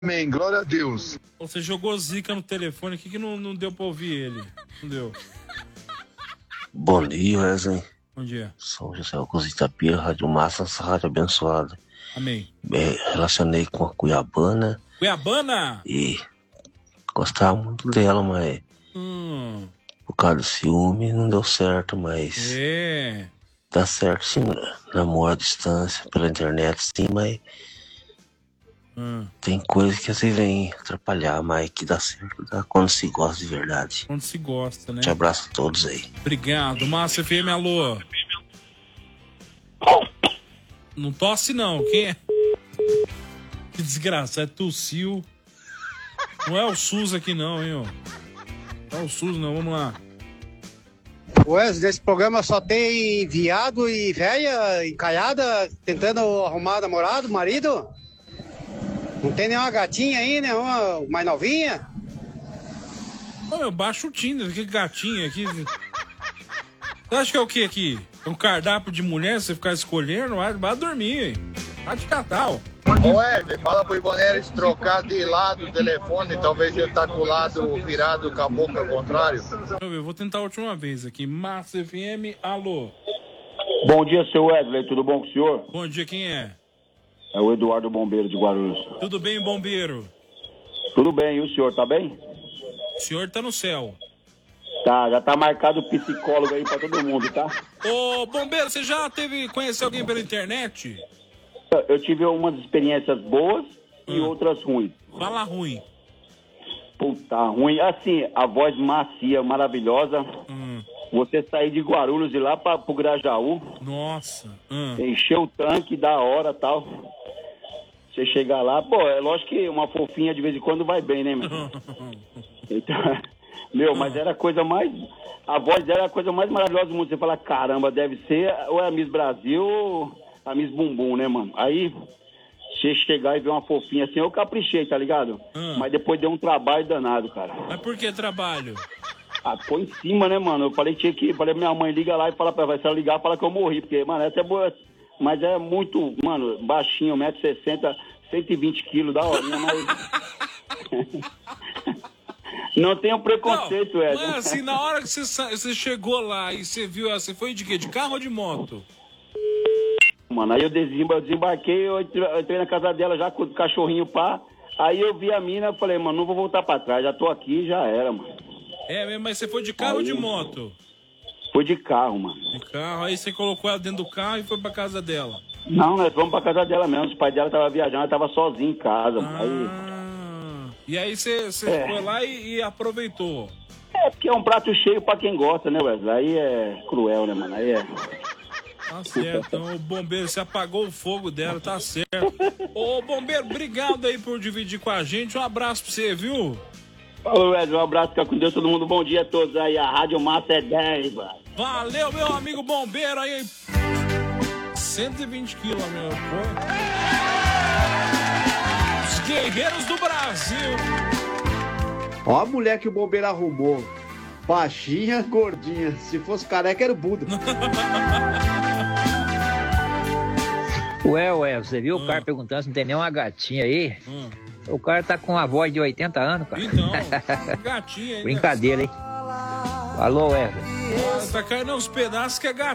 Amém, glória a Deus. Você jogou zica no telefone aqui que não deu pra ouvir ele. Não deu. Bom dia, Wesley. Bom dia. Sou José Augusto Itapira, Rádio Massa, essa rádio abençoada. Amém. Relacionei com a Cuiabana. Cuiabana? E gostava muito dela, mas por causa do ciúme não deu certo, mas dá certo sim, namoro à distância, pela internet sim, mas tem coisa que às vezes vem atrapalhar, mas que dá certo, dá quando se gosta de verdade. Quando se gosta, né? Te abraço a todos aí. Obrigado. Massa FM, alô. Não tosse não, quem é? Que desgraça, é tossiu. Não é o SUS aqui não, hein, ó. Não é o SUS não, vamos lá. Wesley, nesse programa só tem viado e velha encalhada tentando arrumar namorado, marido? Não tem nenhuma gatinha aí, nenhuma mais novinha? Ô, meu, baixa o Tinder, que gatinha aqui. Você acha que é o que aqui? É um cardápio de mulher, você ficar escolhendo? Vai dormir, hein? Vai de catal. Ô Wesley, fala pro Ibanez trocar de lado o telefone, talvez ele tá com o lado virado com a boca ao contrário. Eu vou tentar a última vez aqui. Massa FM, alô. Bom dia, seu Wesley, tudo bom com o senhor? Bom dia, quem é? É o Eduardo Bombeiro de Guarulhos. Tudo bem, bombeiro? Tudo bem, e o senhor, tá bem? O senhor tá no céu. Tá, já tá marcado psicólogo aí pra todo mundo, tá? Ô, bombeiro, você já conheceu alguém pela internet? Eu tive umas experiências boas e outras ruins. Fala ruim. Puta, ruim. Assim, a voz macia, maravilhosa. Você sair de Guarulhos e lá pro Grajaú. Nossa. Encher o tanque da hora e tal. Você chegar lá, pô, é lógico que uma fofinha de vez em quando vai bem, né, meu? Então, meu, mas era a coisa mais... A voz dela era a coisa mais maravilhosa do mundo. Você fala, caramba, deve ser ou é a Miss Brasil ou a Miss Bumbum, né, mano? Aí, você chegar e ver uma fofinha assim, eu caprichei, tá ligado? Mas depois deu um trabalho danado, cara. Mas por que trabalho? Ah, pô em cima, né, mano? Eu falei, falei pra minha mãe, liga lá e fala pra ela, se ela ligar, fala que eu morri, porque, mano, essa é boa, mas é muito, mano, baixinho, 1,60m, 120 quilos, da horinha, mas... Não tenho preconceito, Ed. Mas assim, na hora que você chegou lá e você viu ela, você foi de quê? De carro ou de moto? Mano, aí eu desembarquei, eu entrei na casa dela já com o cachorrinho pá, aí eu vi a mina, falei, mano, não vou voltar pra trás, já tô aqui, já era, mano. É, mas você foi de carro ou de moto? Foi de carro, mano. De carro, aí você colocou ela dentro do carro e foi pra casa dela? Não, nós fomos pra casa dela mesmo, os pais dela estavam viajando, ela tava sozinha em casa. E aí você foi lá e aproveitou? É, porque é um prato cheio pra quem gosta, né, Wesley? Aí é cruel, né, mano? Aí é... Tá certo, então o bombeiro, você apagou o fogo dela, tá certo. Ô, bombeiro, obrigado aí por dividir com a gente, um abraço pra você, viu? Falou, Wesley, um abraço, fica com Deus, todo mundo, bom dia a todos aí, a Rádio Massa é 10, mano. Valeu, meu amigo bombeiro aí. 120 quilos, meu pô. Os guerreiros do Brasil. Ó a mulher que o bombeiro arrumou. Baixinha, gordinha. Se fosse careca, era o Buda. Ué, você viu o cara perguntando se não tem nenhuma gatinha aí? O cara tá com a voz de 80 anos, cara. Então, gatinha aí. Brincadeira, hein? Alô, Wesley. Tá caindo uns pedaços que é gatinha.